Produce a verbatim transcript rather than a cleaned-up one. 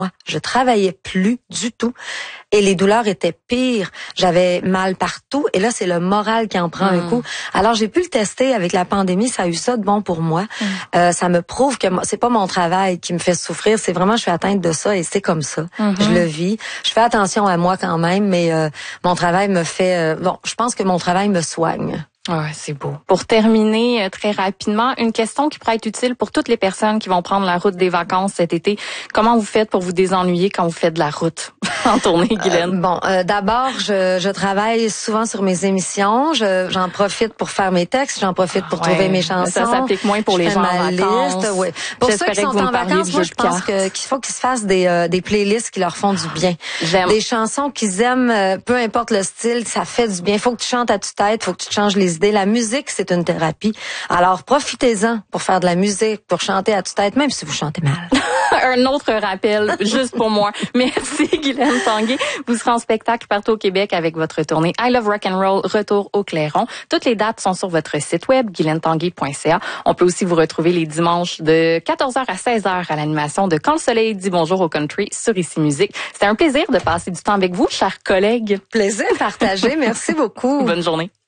Je travaillais plus du tout et les douleurs étaient pires. J'avais mal partout et là, c'est le moral qui en prend mmh. un coup. Alors, j'ai pu le tester avec la pandémie. Ça a eu ça de bon pour moi. Mmh. Euh, ça me prouve que c'est pas mon travail qui me fait souffrir. C'est vraiment, je suis atteinte de ça et c'est comme ça. Mmh. Je le vis. Je fais attention à moi quand même, mais euh, mon travail me fait... Euh, bon, je pense que mon travail me soigne. Ah, c'est beau. Pour terminer, euh, très rapidement, une question qui pourrait être utile pour toutes les personnes qui vont prendre la route des vacances cet été. Comment vous faites pour vous désennuyer quand vous faites de la route en tournée, Guylaine? Euh, bon, euh, d'abord, je, je travaille souvent sur mes émissions. Je, j'en profite pour faire mes textes. J'en profite pour ouais, trouver mes chansons. Ça s'applique moins pour je les gens en vacances. Liste, ouais. Pour ceux qui sont en vacances, moi, je pense que, qu'il faut qu'ils se fassent des, euh, des playlists qui leur font du bien. J'aime. Des chansons qu'ils aiment, euh, peu importe le style, ça fait du bien. Faut que tu chantes à tue-tête, faut que tu te changes les idées. La musique, c'est une thérapie. Alors, profitez-en pour faire de la musique, pour chanter à tue-tête, même si vous chantez mal. Un autre rappel, juste pour moi. Merci, Guylaine Tanguay. Vous serez en spectacle partout au Québec avec votre tournée I Love Rock and Roll, retour au Clairon. Toutes les dates sont sur votre site web, guylaine tanguay point c a. On peut aussi vous retrouver les dimanches de quatorze heures à seize heures à l'animation de Quand le soleil dit bonjour au country sur Ici Musique. C'était un plaisir de passer du temps avec vous, chers collègues. Plaisir partagé. Merci beaucoup. Bonne journée.